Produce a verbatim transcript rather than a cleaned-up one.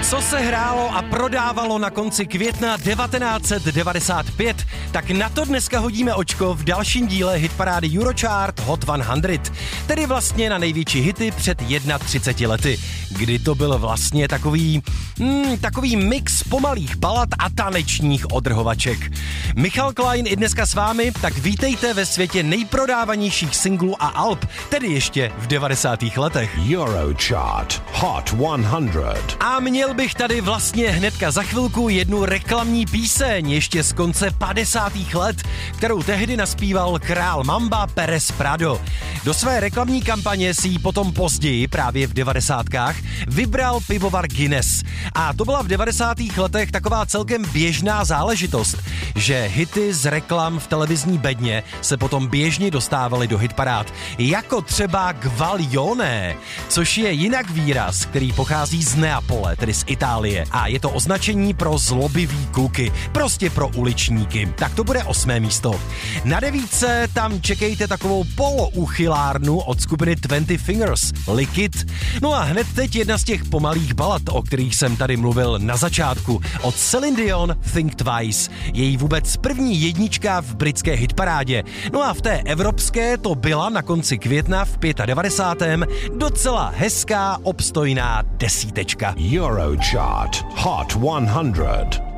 Co se hrálo a prodávalo na konci května devatenáct set devadesát pět, tak na to dneska hodíme očko v dalším díle hitparády Eurochart Hot sto, tedy vlastně na největší hity před třiceti jednou lety, kdy to byl vlastně takový, hmm, takový mix pomalých balad a tanečních odrhovaček. Michal Klein i dneska s vámi, tak vítejte ve světě nejprodávanějších singlů a alb, tedy ještě v devadesátých letech. Eurochart Hot sto. A měl bych tady vlastně hnedka za chvilku jednu reklamní píseň ještě z konce padesátých let, kterou tehdy naspíval král Mamba Pérez Prado. Do své reklamní kampaně si ji potom později, právě v devadesátkách, vybral pivovar Guinness. A to byla v devadesátých letech taková celkem běžná záležitost, že hity z reklam v televizní bedně se potom běžně dostávaly do hitparád. Jako třeba Gvaglione, což je jinak výraz, který pochází z Neapole, tedy z Itálie. A je to označení pro zlobivý kluky, prostě pro uličníky. Tak to bude osmé místo. Na devítce tam čekejte takovou polouchylárnu od skupiny Twenty Fingers, Lick It. No a hned teď jedna z těch pomalých balad, o kterých jsem tady mluvil na začátku, od Celine Dion, Think Twice. Její vůbec první jednička v britské hitparádě. No a v té evropské to byla na konci května v devadesátém pátém docela hezká, obstojná desítečka. Eurochart Hot sto.